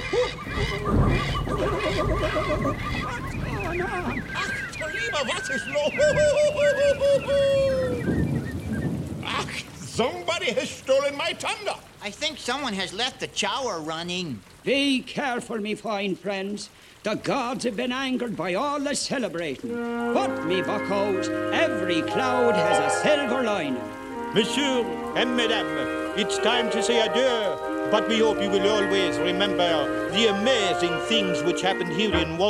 Ach, Tolima, was ist los? Ach, somebody has stolen my thunder. I think someone has left the shower running. Be careful, me fine friends. The gods have been angered by all the celebrating. But, me buckos, every cloud has a silver lining. Monsieur and Madame, it's time to say adieu. But we hope you will always remember the amazing things which happened here in Walt